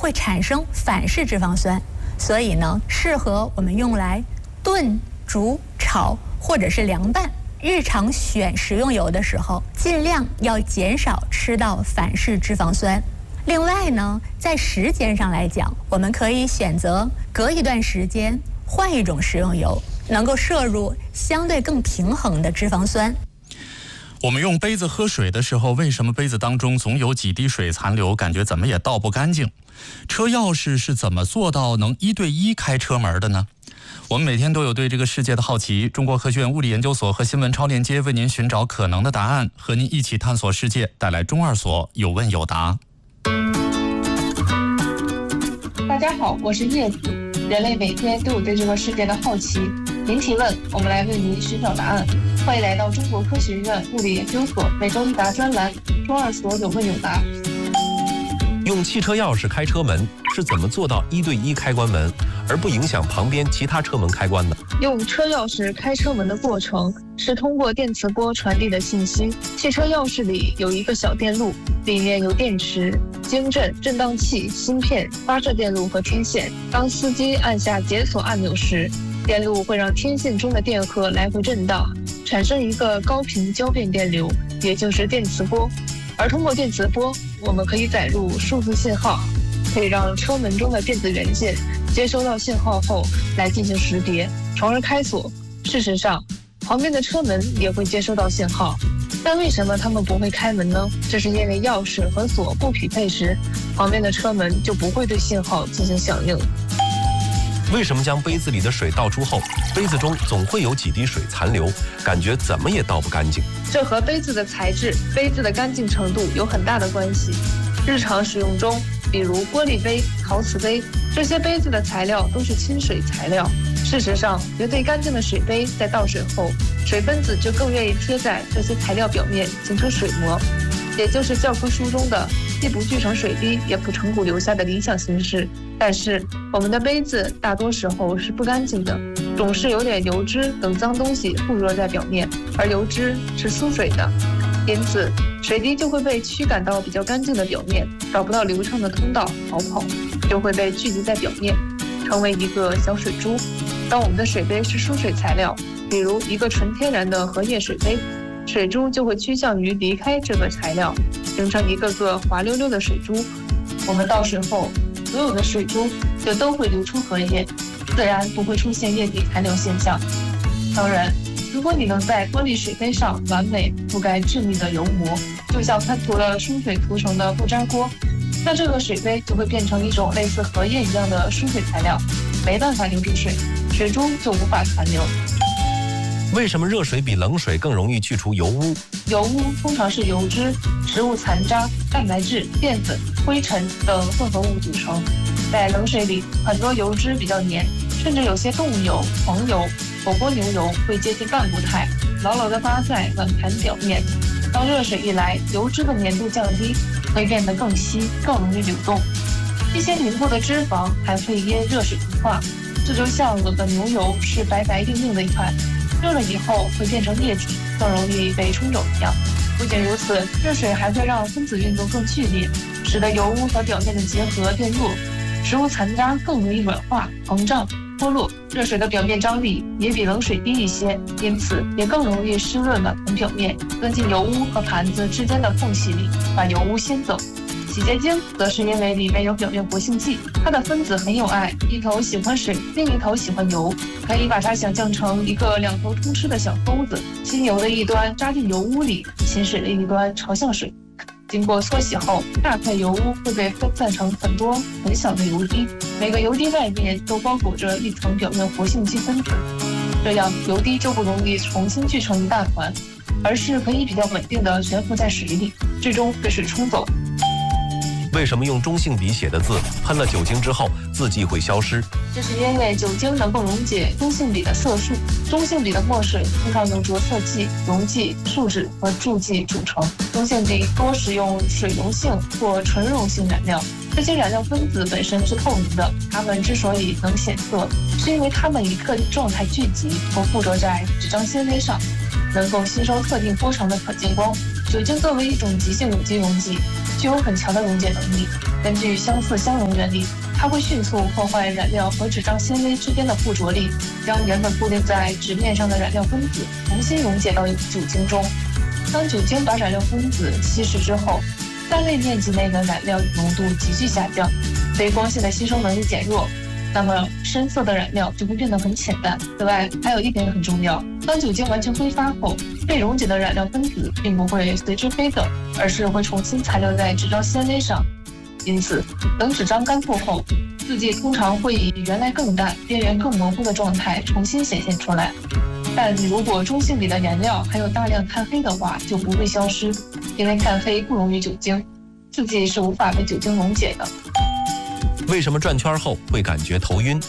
会产生反式脂肪酸，所以呢，适合我们用来炖、煮、炒或者是凉拌。日常选食用油的时候，尽量要减少吃到反式脂肪酸。另外呢，在时间上来讲，我们可以选择隔一段时间换一种食用油，能够摄入相对更平衡的脂肪酸。 我们用杯子喝水的时候，为什么杯子当中总有几滴水残留，感觉怎么也倒不干净？车钥匙是怎么做到能1对1开车门的呢？我们每天都有对这个世界的好奇，中国科学院物理研究所和新闻超链接为您寻找可能的答案，和您一起探索世界，带来中二所有问有答。 大家好，我是叶子。人类每天都有对这个世界的好奇，您提问，我们来为您寻找答案。欢迎来到中国科学院物理研究所每周一答专栏，中二所有问有答。 用汽车钥匙开车门是怎么做到1对1开关门，而不影响旁边其他车门开关呢？ 用车钥匙开车门的过程是通过电磁波传递的信息。汽车钥匙里有一个小电路，里面有电池、晶振、振荡器、芯片、发射电路和天线。当司机按下解锁按钮时，电路会让天线中的电荷来回震荡，产生一个高频交变电流，也就是电磁波。而通过电磁波，我们可以载入数字信号，可以让车门中的电子元件接收到信号后来进行识别，从而开锁。事实上，旁边的车门也会接收到信号，但为什么它们不会开门呢？这是因为钥匙和锁不匹配时，旁边的车门就不会对信号进行响应。 为什么将杯子里的水倒出后，杯子中总会有几滴水残留，感觉怎么也倒不干净？ 这和杯子的材质、杯子的干净程度有很大的关系。日常使用中，比如玻璃杯、陶瓷杯，这些杯子的材料都是亲水材料。事实上，绝对干净的水杯在倒水后，水分子就更愿意贴在这些材料表面，形成水膜，也就是教科书中的既不聚成水滴，也不成骨留下的理想形式。但是我们的杯子大多时候是不干净的，总是有点油脂等脏东西附着在表面，而油脂是疏水的，因此水滴就会被驱赶到比较干净的表面，找不到流畅的通道逃跑，就会被聚集在表面，成为一个小水珠。当我们的水杯是疏水材料，比如一个纯天然的荷叶水杯，水珠就会趋向于离开这个材料，形成一个个滑溜溜的水珠。我们倒水后，所有的水珠就都会流出荷叶，自然不会出现液体残留现象。当然，如果你能在玻璃水杯上完美覆盖致密的油膜，就像喷涂了疏水涂层的不粘锅，那这个水杯就会变成一种类似荷叶一样的疏水材料，没办法留住水，水珠就无法残留。 为什么热水比冷水更容易去除油污？ 油污通常是油脂、食物残渣、蛋白质、淀粉、灰尘等混合物组成。在冷水里，很多油脂比较黏，甚至有些动物油、黄油、火锅牛油会接近半固态，牢牢地发在碗盘表面。当热水一来，油脂的粘度降低，会变得更稀，更容易流动。一些凝固的脂肪还会因热水融化，这就像冷的牛油是白白硬硬的一块，热了以后会变成液体，更容易被冲走一样。不仅如此，热水还会让分子运动更剧烈，使得油污和表面的结合变弱，食物残渣更容易软化、膨胀、脱落。热水的表面张力也比冷水低一些，因此也更容易湿润碗盘表面，钻进油污和盘子之间的缝隙里，把油污掀走。洗洁精则是因为里面有表面活性剂，它的分子很有爱，一头喜欢水，另一头喜欢油，可以把它想象成一个两头通吃的小钩子，新油的一端扎进油污里，新水的一端朝向水。经过搓洗后，大块油污会被分散成很多很小的油滴，每个油滴外面都包裹着一层表面活性剂分子，这样油滴就不容易重新聚成一大团，而是可以比较稳定地悬浮在水里，最终被水冲走。 为什么用中性笔写的字，喷了酒精之后字迹会消失？ 这是因为酒精能够溶解中性笔的色素，中性笔的墨水通常由着色剂、溶剂、树脂和注剂组成。中性笔多使用水溶性或纯溶性染料，这些染料分子本身是透明的，它们之所以能显色，是因为它们以特定状态聚集或附着在纸张纤维上，能够吸收特定波长的可见光。酒精作为一种急性有机溶剂，具有很强的溶解能力， 根据相似相容原理，它会迅速破坏染料和纸张纤维之间的附着力，将原本固定在纸面上的染料分子重新溶解到酒精中。当酒精把染料分子稀释之后，单位面积内的染料浓度急剧下降，对光线的吸收能力减弱，那么深色的染料就会变得很浅淡。此外，还有一点很重要，当酒精完全挥发后，被溶解的染料分子并不会随之飞走，而是会重新残留在纸张纤维上。因此，等纸张干透后，字迹通常会以原来更淡、边缘更模糊的状态重新显现出来。但如果中性笔的颜料还有大量炭黑的话，就不会消失，因为炭黑不溶于酒精，字迹是无法被酒精溶解的。 为什么转圈后会感觉头晕？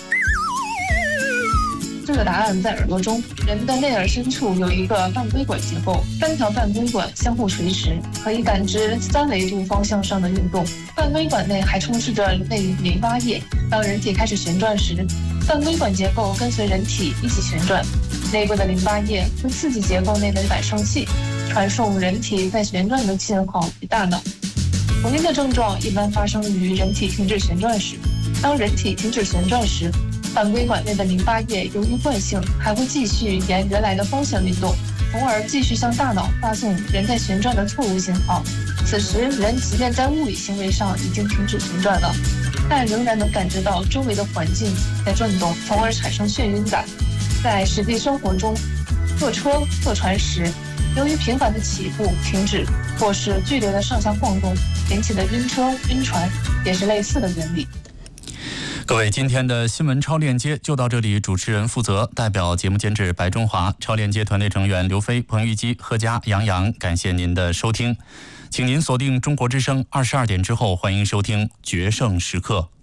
这个答案在耳朵中。人的内耳深处有一个半规管结构，3条半规管相互垂直，可以感知3维度方向上的运动。半规管内还充斥着内淋巴液。当人体开始旋转时，半规管结构跟随人体一起旋转，内部的淋巴液会刺激结构内的感受器，传送人体在旋转的信号给大脑。头晕的症状一般发生于人体停止旋转时。当人体停止旋转时，半规管内的淋巴液由于惯性还会继续沿原来的方向运动，从而继续向大脑发送人在旋转的错误信号。此时人即便在物理行为上已经停止旋转了，但仍然能感知到周围的环境在转动，从而产生眩晕感。在实际生活中，坐车、坐船时，由于频繁的起步、停止或是剧烈的上下晃动引起的晕车、晕船，也是类似的原理。 各位，今天的新闻超链接就到这里。主持人负责，代表节目监制白中华，超链接团队成员刘飞、彭玉基、贺佳、杨洋，感谢您的收听。请您锁定中国之声22点之后，欢迎收听《决胜时刻》。